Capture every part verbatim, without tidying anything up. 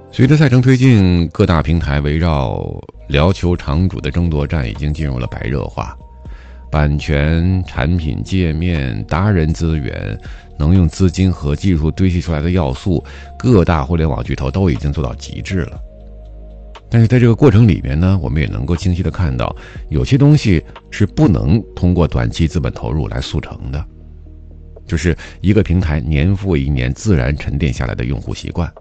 随着赛程推进，各大平台围绕聊球场主的争夺战已经进入了白热化。版权、产品界面、达人资源、能用资金和技术堆砌出来的要素，各大互联网巨头都已经做到极致了。但是在这个过程里面呢，我们也能够清晰地看到，有些东西是不能通过短期资本投入来速成的，就是一个平台年复一年自然沉淀下来的用户习惯。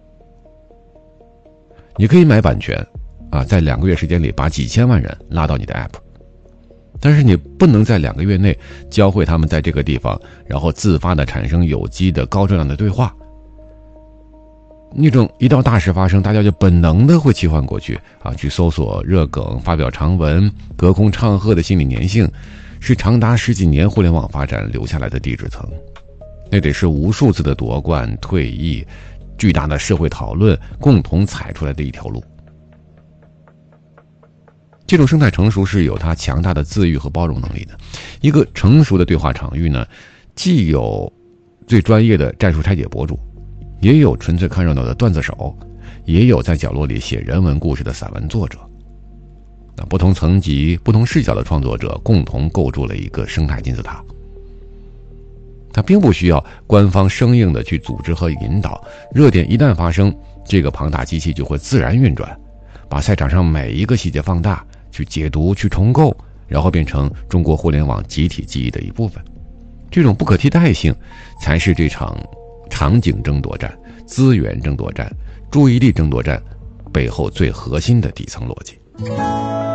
你可以买版权啊，在两个月时间里把几千万人拉到你的 app， 但是你不能在两个月内教会他们在这个地方，然后自发的产生有机的高质量的对话。那种一到大事发生，大家就本能的会切换过去啊，去搜索热梗、发表长文、隔空唱和的心理粘性，是长达十几年互联网发展留下来的地质层。那得是无数次的夺冠、退役、巨大的社会讨论共同踩出来的一条路。这种生态成熟是有它强大的自愈和包容能力的。一个成熟的对话场域呢，既有最专业的战术拆解博主，也有纯粹看热闹的段子手，也有在角落里写人文故事的散文作者。那不同层级、不同视角的创作者共同构筑了一个生态金字塔。它并不需要官方生硬的去组织和引导，热点一旦发生，这个庞大机器就会自然运转，把赛场上每一个细节放大，去解读、去重构，然后变成中国互联网集体记忆的一部分。这种不可替代性，才是这场场景争夺战、资源争夺战、注意力争夺战背后最核心的底层逻辑。